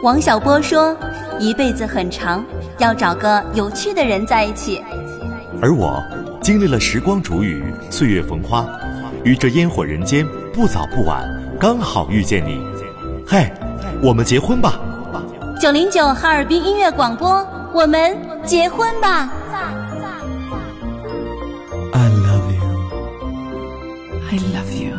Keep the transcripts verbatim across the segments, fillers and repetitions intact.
王小波说，一辈子很长，要找个有趣的人在一起。 而我经历了时光煮雨，岁月风花，于这烟火人间，不早不晚，刚好遇见你。嘿，我们结婚吧。 九零九哈尔滨音乐广播，我们结婚吧。 I love you. I love you.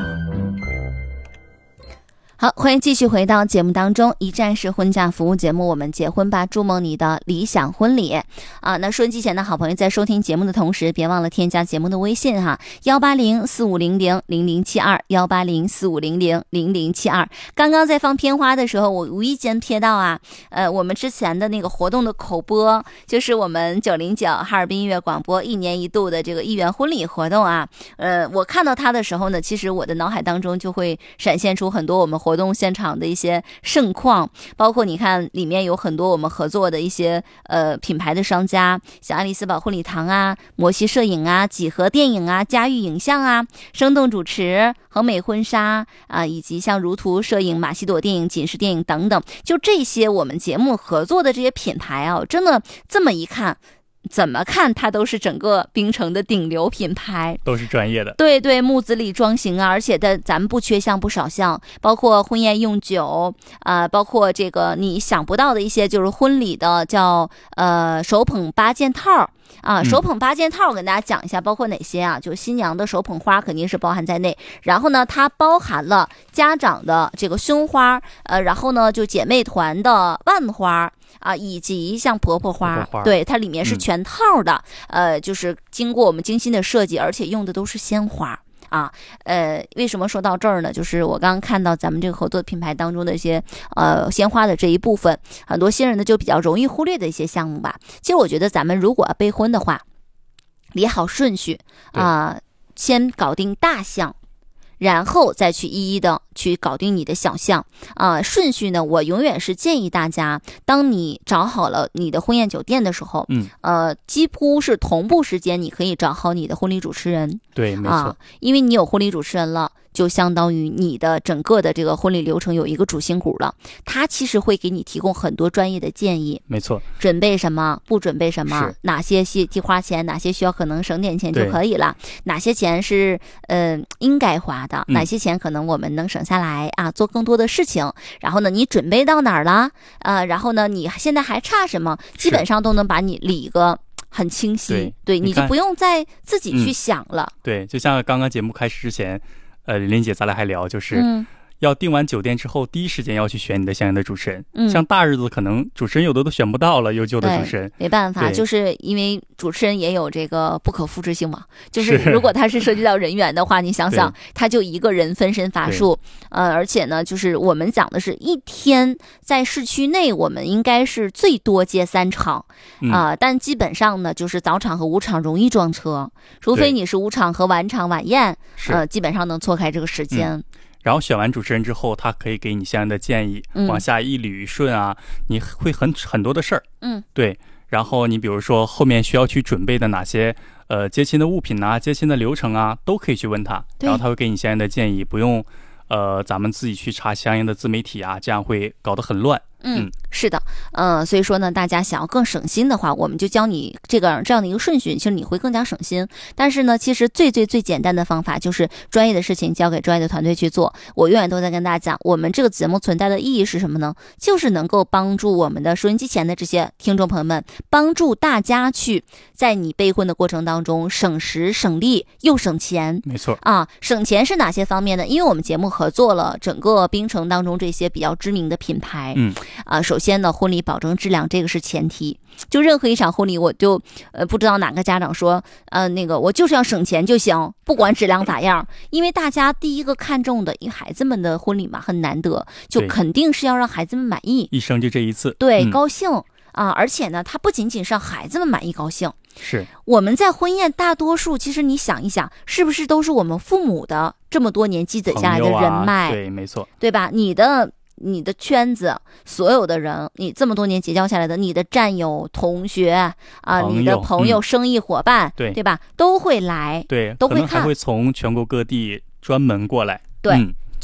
好，欢迎继续回到节目当中，一站式婚嫁服务节目，我们结婚吧，筑梦你的理想婚礼啊！那收音机前的好朋友在收听节目的同时，别忘了添加节目的微信哈，幺八零四五零零零零七二，幺八零四五零零零零七二。刚刚在放片花的时候，我无意间瞥到啊，呃，我们之前的那个活动的口播，就是我们九零九哈尔滨音乐广播一年一度的这个一元婚礼活动啊。呃，我看到它的时候呢，其实我的脑海当中就会闪现出很多我们活动现场的一些盛况，包括你看里面有很多我们合作的一些呃品牌的商家，像爱丽丝堡婚礼堂啊、摩西摄影啊、几何电影啊、嘉裕影像啊、生动主持、恒美婚纱啊，以及像如图摄影、马西朵电影、锦氏电影等等，就这些我们节目合作的这些品牌啊，真的这么一看。怎么看它都是整个槟城的顶流品牌， 都是专业的。 对对，木子李装型啊，而且的咱们不缺项不少项，包括婚宴用酒啊、呃，包括这个你想不到的一些就是婚礼的叫呃手捧八件套啊，手捧八件套，我跟大家讲一下，包括哪些啊？就是新娘的手捧花肯定是包含在内，然后呢，它包含了家长的这个胸花，呃，然后呢，就姐妹团的万花啊，以及像婆婆花， 婆婆花对，它里面是全套的，嗯、呃，就是经过我们精心的设计，而且用的都是鲜花。啊，呃，为什么说到这儿呢？就是我刚刚看到咱们这个合作品牌当中的一些呃鲜花的这一部分，很多新人呢就比较容易忽略的一些项目吧。其实我觉得咱们如果要备婚的话，理好顺序啊、呃，先搞定大项。然后再去一一的去搞定你的小项啊、呃，顺序呢，我永远是建议大家，当你找好了你的婚宴酒店的时候， 嗯， 呃，几乎是同步时间，你可以找好你的婚礼主持人， 对，没错、 啊，因为你有婚礼主持人了，就相当于你的整个的这个婚礼流程有一个主心骨了，他其实会给你提供很多专业的建议， 没错， 准备什么，不准备什么，哪些需花钱，哪些需要可能省点钱就可以了，哪些钱是呃应该花的，哪些钱可能我们能省下来、嗯、啊，做更多的事情。然后呢，你准备到哪儿了？呃，然后呢，你现在还差什么？基本上都能把你理个很清晰。 对， 对，你就不用再自己去想了。 嗯、对，就像刚刚节目开始之前，呃，林姐咱俩还聊，就是。 嗯要订完酒店之后，第一时间要去选你的相应的主持人。 嗯， 像大日子可能主持人有的都选不到了，优秀的主持人没办法，就是因为主持人也有这个不可复制性嘛。就是如果他是涉及到人员的话，你想想，他就一个人分身乏术。呃，而且呢，就是我们讲的是一天在市区内，我们应该是最多接三场啊、呃嗯，但基本上呢，就是早场和午场容易撞车，除非你是午场和晚场晚宴，呃，基本上能错开这个时间。 嗯，然后选完主持人之后，他可以给你相应的建议， 嗯、 往下一捋顺啊，你会很很多的事儿， 嗯， 对。然后你比如说后面需要去准备的哪些呃接亲的物品啊、接亲的流程啊，都可以去问他，然后他会给你相应的建议，不用呃咱们自己去查相应的自媒体啊，这样会搞得很乱。 嗯，是的，嗯、呃，所以说呢，大家想要更省心的话，我们就教你这个这样的一个顺序，其实你会更加省心。但是呢，其实最最最简单的方法就是专业的事情交给专业的团队去做。我永远都在跟大家讲，我们这个节目存在的意义是什么呢？就是能够帮助我们的收音机前的这些听众朋友们，帮助大家去在你备婚的过程当中省时省力又省钱。 没错啊，省钱是哪些方面呢？因为我们节目合作了整个槟城当中这些比较知名的品牌， 嗯。 啊，首先呢，婚礼保证质量，这个是前提。就任何一场婚礼，我就呃不知道哪个家长说，呃那个我就是要省钱就行，不管质量咋样，因为大家第一个看重的，因为孩子们的婚礼嘛很难得，就肯定是要让孩子们满意， 一生就这一次， 对， 嗯、 高兴啊！而且呢，它不仅仅是让孩子们满意高兴， 是我们在婚宴大多数，其实你想一想，是不是都是我们父母的这么多年积累下来的人脉？ 啊、对，没错， 对吧？你的。你的圈子所有的人，你这么多年结交下来的，你的战友、同学啊、呃，你的朋友、嗯、生意伙伴， 对对吧？都会来， 对， 都会看， 可能还会从全国各地专门过来。 对、 嗯，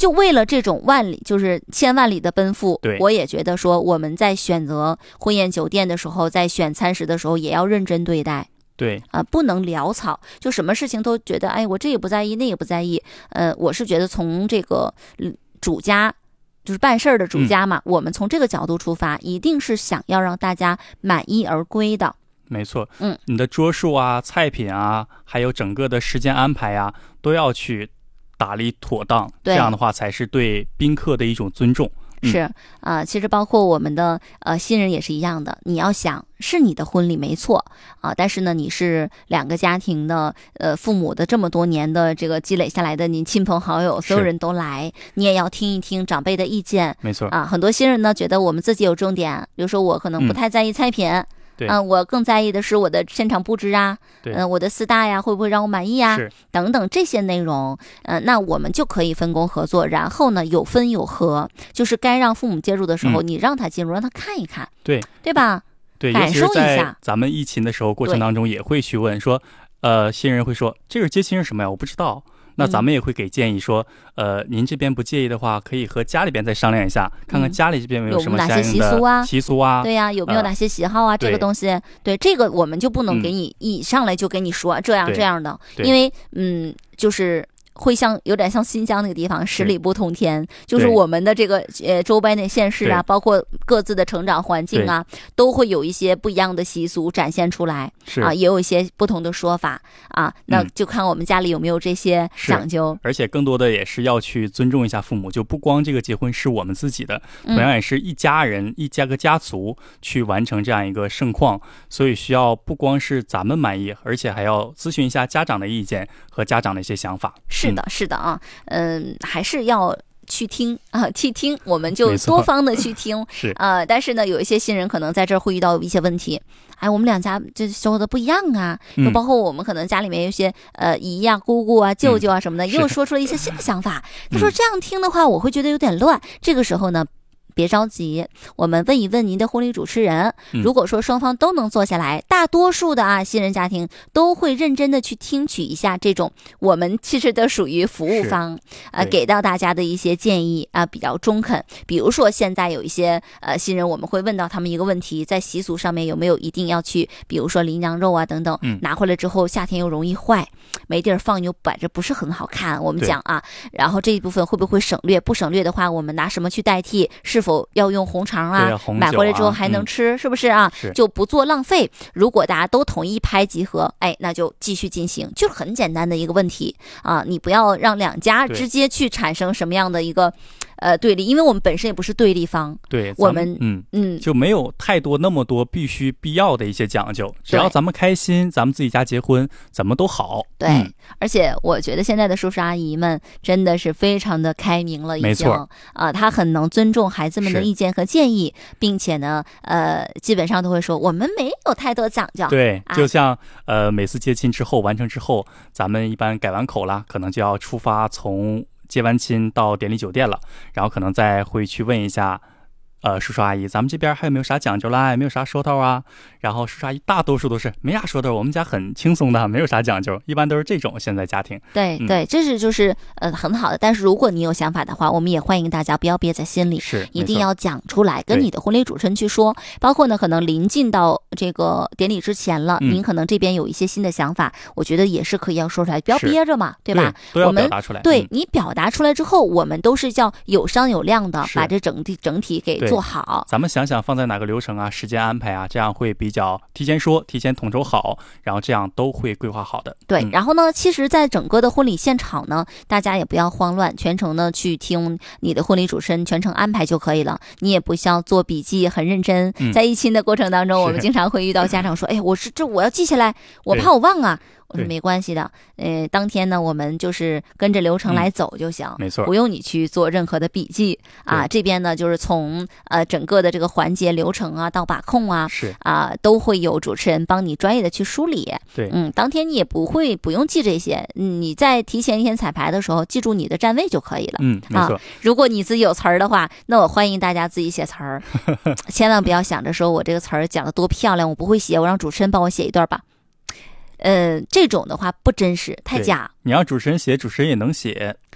就为了这种万里就是千万里的奔赴， 对， 我也觉得说我们在选择婚宴酒店的时候，在选餐食的时候也要认真对待。 对啊、呃，不能潦草，就什么事情都觉得，哎，我这也不在意，那也不在意。呃，我是觉得从这个主家，就是办事儿的主家嘛、嗯，我们从这个角度出发，一定是想要让大家满意而归的。 没错， 嗯， 你的桌数啊、菜品啊，还有整个的时间安排啊，都要去打理妥当，这样的话才是对宾客的一种尊重。 是啊、呃，其实包括我们的呃新人也是一样的。你要想是你的婚礼没错啊、呃，但是呢，你是两个家庭的呃父母的这么多年的这个积累下来的，你亲朋好友所有人都来，你也要听一听长辈的意见。 没错啊，很多新人呢觉得我们自己有重点，比如说我可能不太在意菜品。嗯对， 嗯、呃，我更在意的是我的现场布置啊，嗯、呃，我的四大呀会不会让我满意呀？等等这些内容，嗯、呃，那我们就可以分工合作，然后呢有分有合，就是该让父母介入的时候，嗯、你让他介入，让他看一看， 对， 对吧？ 对， 感受一下。 咱们疫情的时候过程当中也会去问说，呃，新人会说这个接亲是什么呀？我不知道。那咱们也会给建议说，嗯、呃，您这边不介意的话，可以和家里边再商量一下，看看家里这边有没有什么相应的习俗啊， 习俗啊， 对呀、啊，有没有哪些喜好啊？呃、这个东西，对这个我们就不能给你、 嗯、 一上来就给你说这样这样的，因为嗯，就是会像有点像新疆那个地方十里不同天，就是我们的这个呃周边的县市啊，包括各自的成长环境啊，都会有一些不一样的习俗展现出来啊，也有一些不同的说法啊，那就看我们家里有没有这些讲究。 而且更多的也是要去尊重一下父母，就不光这个结婚是我们自己的，同样也是一家人、嗯、一家个家族去完成这样一个盛况，所以需要不光是咱们满意，而且还要咨询一下家长的意见和家长的一些想法。 是的，是的啊，嗯，还是要去听啊，去听，我们就多方的去听， 是啊、呃，但是呢，有一些新人可能在这儿会遇到一些问题，哎，我们两家这说的不一样啊，就、嗯、包括我们可能家里面有些呃姨呀、姑姑啊、舅舅啊什么的，嗯、又说出了一些新的想法。他说这样听的话，我会觉得有点乱。这个时候呢，别着急，我们问一问您的婚礼主持人，如果说双方都能坐下来，大多数的啊新人家庭都会认真的去听取一下这种我们其实都属于服务方呃给到大家的一些建议啊、呃、比较中肯。比如说现在有一些呃新人，我们会问到他们一个问题，在习俗上面有没有一定要去，比如说羚羊肉啊等等， 嗯、 拿回来之后夏天又容易坏，没地儿放又摆着不是很好看，我们讲啊，然后这一部分会不会省略？不省略的话，我们拿什么去代替？是否要用红肠 啊, 啊买回来之后还能吃、嗯、是不是啊是就不做浪费。如果大家都统一拍即合，哎，那就继续进行，就是很简单的一个问题啊，你不要让两家直接去产生什么样的一个呃对立，因为我们本身也不是对立方， 对， 我们嗯嗯就没有太多那么多必须必要的一些讲究，只要咱们开心，咱们自己家结婚怎么都好。 对、嗯、而且我觉得现在的叔叔阿姨们真的是非常的开明了，已经没错啊，他很能尊重孩子们的意见和建议，并且呢呃基本上都会说我们没有太多讲究。 对，就像、哎、呃每次接亲之后完成之后，咱们一般改完口了，可能就要出发从接完亲到典礼酒店了，然后可能再会去问一下呃，叔叔阿姨，咱们这边还有没有啥讲究啦？有没有啥说头啊？然后叔叔阿姨大多数都是没啥说头，我们家很轻松的，没有啥讲究，一般都是这种现在家庭。 对、嗯、对，这是就是呃很好的。但是如果你有想法的话，我们也欢迎大家不要憋在心里， 是一定要讲出来，跟你的婚礼主持人去说。包括呢，可能临近到这个典礼之前了，嗯、您可能这边有一些新的想法，我觉得也是可以要说出来，不要憋着嘛，对吧？ 对，都要表达出来。 对、 嗯、 你表达出来之后，我们都是叫有商有量的，把这整体整体给做好。 咱们想想放在哪个流程啊，时间安排啊，这样会比较提前说，提前统筹好，然后这样都会规划好的。 对、 嗯、 然后呢，其实在整个的婚礼现场呢，大家也不要慌乱，全程呢去听你的婚礼主持人全程安排就可以了，你也不需要做笔记，很认真、嗯、在议亲的过程当中，我们经常会遇到家长说，哎，我是这我要记下来，我怕我忘啊。我说没关系的，呃，当天呢，我们就是跟着流程来走就行， 嗯、没错， 不用你去做任何的笔记啊。这边呢，就是从呃整个的这个环节流程啊到把控啊， 是啊，都会有主持人帮你专业的去梳理。 对， 嗯，当天你也不会不用记这些，你在提前一天彩排的时候记住你的站位就可以了。 嗯，没错、 啊。如果你自己有词儿的话，那我欢迎大家自己写词儿，千万不要想着说我这个词儿讲得多漂亮，我不会写，我让主持人帮我写一段吧。呃，这种的话不真实，太假。 你让主持人写，主持人也能写，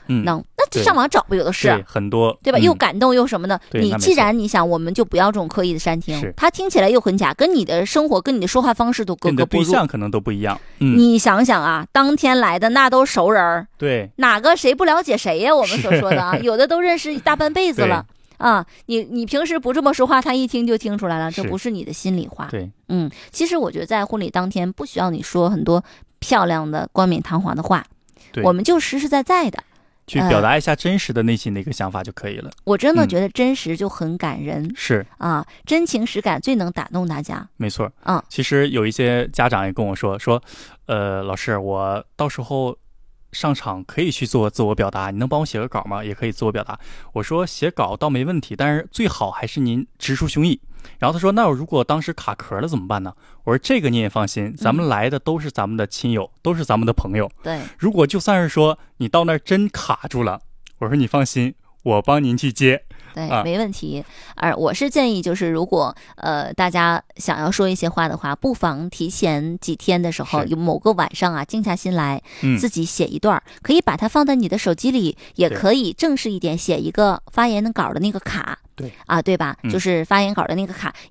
嗯， 能，那就上网找不有的是， 对，很多， 对吧？ 嗯、 又感动又什么的。你既然你想，我们就不要这种刻意的煽情，它听起来又很假，跟你的生活、跟你的说话方式都格格不入， 对象可能都不一样。嗯、 你想想啊，当天来的那都熟人儿， 对， 哪个谁不了解谁呀？我们所说的啊，有的都认识大半辈子了。啊，你你平时不这么说话，他一听就听出来了，这不是你的心里话。 对， 嗯，其实我觉得在婚礼当天不需要你说很多漂亮的、冠冕堂皇的话， 对， 我们就实实在在的去表达一下真实的内心的一个想法就可以了。呃、 我真的觉得真实就很感人， 嗯、是啊，真情实感最能打动大家。 没错， 嗯， 其实有一些家长也跟我说说，呃，老师，我到时候上场可以去做自我表达，你能帮我写个稿吗？也可以自我表达。我说写稿倒没问题，但是最好还是您直抒胸臆。然后他说，那我如果当时卡壳了怎么办呢？我说这个你也放心，咱们来的都是咱们的亲友，嗯、都是咱们的朋友。 对， 如果就算是说你到那儿真卡住了，我说你放心，我帮您去接。 对， 啊、 没问题。而我是建议，就是如果呃大家想要说一些话的话，不妨提前几天的时候，有某个晚上啊，静下心来， 嗯、 自己写一段，可以把它放在你的手机里，也可以正式一点，写一个发言的稿的那个卡。 对啊，对吧？ 嗯、 就是发言稿的那个卡。